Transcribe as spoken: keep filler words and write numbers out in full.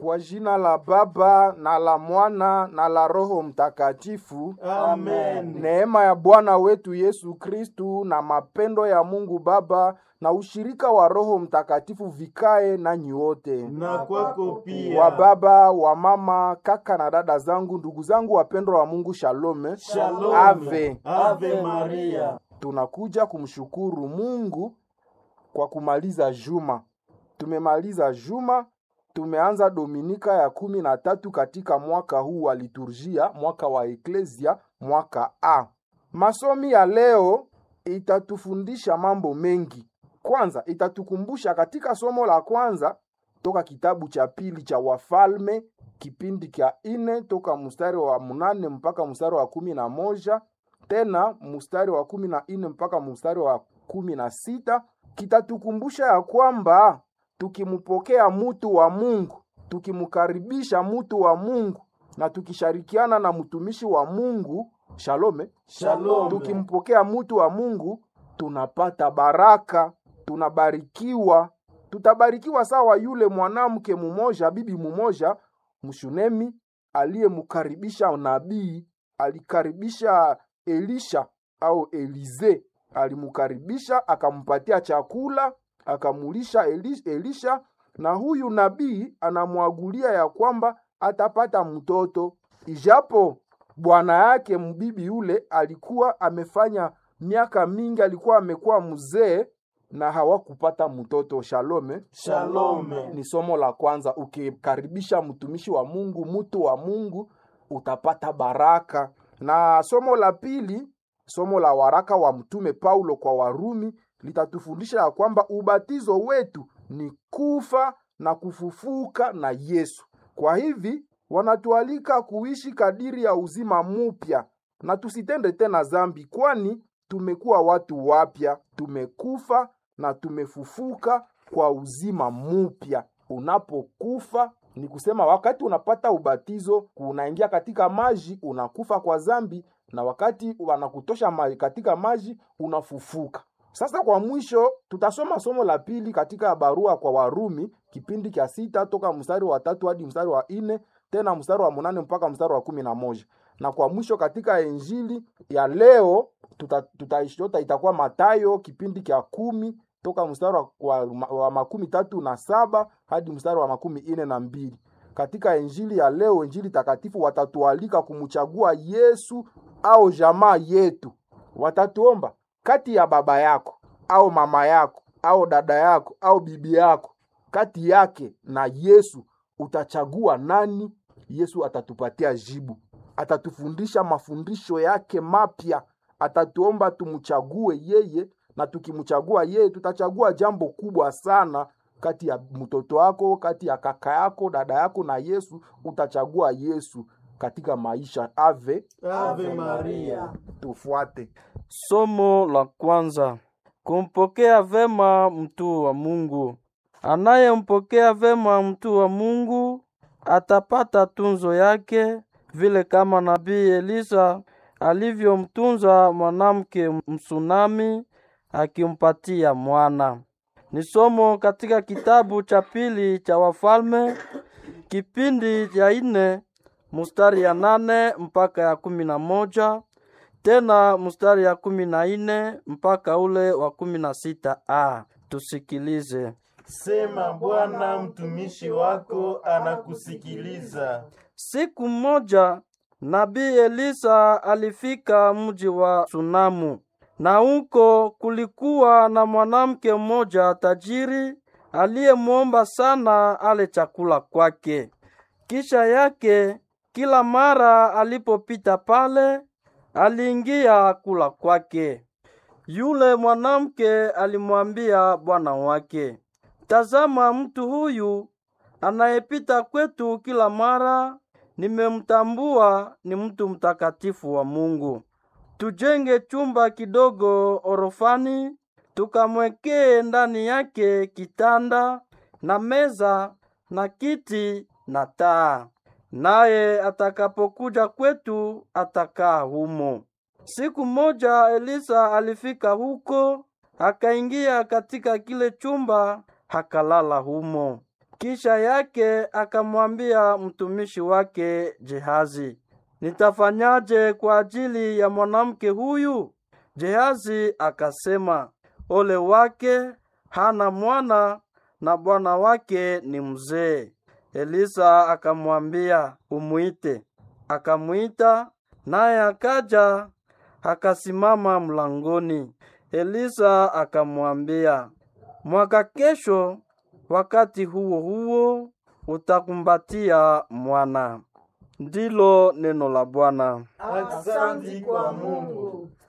Kwa jina la Baba na la Mwana na la Roho Mtakatifu. Amen. Neema ya Bwana wetu Yesu Kristu na mapendo ya Mungu Baba na ushirika wa Roho Mtakatifu vikae nanyi wote. Na kwako pia. Wa baba, wa mama, kaka na dada zangu, ndugu zangu wapendwa wa Mungu, shalom. Shalom. Ave. Ave Maria. Tunakuja kumshukuru Mungu kwa kumaliza juma. Tumemaliza juma, tumeanza Dominika ya kumi na tatu katika mwaka huu wa liturgia, mwaka wa Eklesia, mwaka A. Masomi ya leo itatufundisha mambo mengi. Kwanza itatukumbusha katika somo la kwanza toka kitabu cha pili cha Wafalme kipindi cha ine toka mstari wa munane mpaka mstari wa kumi na moja, tena mstari wa kumi na ine mpaka mstari wa kumi na sita. Kitatukumbusha ya kwamba tukimupokea mutu wa Mungu, tukimukaribisha mutu wa Mungu na tukishirikiana na mtumishi wa Mungu, shalome, Shalom. tukimpokea mutu wa Mungu tunapata baraka, tunabarikiwa. Tutabarikiwa sawa yule mwanamke mumoja, bibi mumoja Mshunemi aliyemukaribisha nabii, alikaribisha Elisha au Elize, alimukaribisha akampatia chakula, akamulisha Elisha, na huyu nabii anamwagulia ya kwamba atapata mtoto, ijapo bwana yake mbibi yule alikuwa amefanya miaka mingi, alikuwa amekuwa mzee na hawakupata mtoto. Shalome. Shalome. Ni somo la kwanza. Ukikaribisha mtumishi wa Mungu, mtu wa Mungu, utapata baraka. Na somo la pili, somo la waraka wa mtume Paulo kwa Warumi, litatufundisha ya kwamba ubatizo wetu ni kufa na kufufuka na Yesu. Kwa hivi wanatualika kuishi kadiri ya uzima mupya na tusitende tena zambi, kwani tumekuwa watu wapya, tumekufa na tumefufuka kwa uzima mupya. Unapokufa ni kusema wakati unapata ubatizo, unaingia katika maji, unakufa kwa zambi, na wakati wanakutosha maji katika maji, unafufuka. Sasa kwa mwisho tutasoma somo la pili katika barua kwa Warumi kipindi cha sita toka mstari wa tatu hadi mstari wa ine, tena mstari wa munane mpaka mstari wa kumi na moja. Na kwa mwisho katika injili ya leo tuta, tutaishota itakuwa Mathayo kipindi cha kumi toka mstari wa, wa, wa makumi tatu na saba hadi mstari wa makumi ine na mbili. Katika injili ya leo, injili takatifu, watatualika kumchagua Yesu au jamaa yetu. Watatuomba kati ya baba yako au mama yako au dada yako au bibi yako, kati yake na Yesu utachagua nani? Yesu atatupatia jibu, atatufundisha mafundisho yake mapya, atatuomba tumchague yeye, na tukimchagua yeye tutachagua jambo kubwa sana. Kati ya mtoto wako, kati ya kaka yako, dada yako na Yesu, utachagua Yesu katika maisha. Ave. Ave Maria. Tufuate somo la kwanza. Kumpokea vema mtu wa Mungu. Anayempokea vema mtu wa Mungu atapata tunzo yake, vile kama nabii Elisa alivyomtunza mwanamke Msunami akimpatia mwana. Ni somo katika kitabu cha pili cha Wafalme kipindi cha ine mstari ya nane mpaka ya kumi na moja, tena mstari ya kumi na ine mpaka ule wa kumi na sita a. Tusikilize. Sema Bwana, mtumishi wako anakusikiliza. Siku moja nabii Elisa alifika mji wa Sunamu, na huko kulikuwa na mwanamke mmoja tajiri aliyemwomba sana ale chakula kwake. Kisha yake kila mara alipopita pale aliingia kula kwake. Yule mwanamke alimwambia bwana wake, tazama, mtu huyu anayepita kwetu kila mara, nimemtambua ni mtu mtakatifu wa Mungu. Tujenge chumba kidogo orofani, tukamwekee ndani yake kitanda na meza na kiti na taa, naye atakapokuja kwetu atakaa humo. Siku moja Elisa alifika huko, akaingia katika kile chumba, hakalala humo. Kisha yake akamwambia mtumishi wake Gehazi, nitafanyaje kwa ajili ya mwanamke huyu? Gehazi akasema, ole wake, hana mwana na bwana wake ni mzee. Elisa akamwambia, umuite. Akamuita, naye akaja akasimama mlangoni. Elisa akamwambia, mwaka kesho wakati huo huo utakumbatia mwana. Ndilo neno la Bwana. Asante kwa Mungu.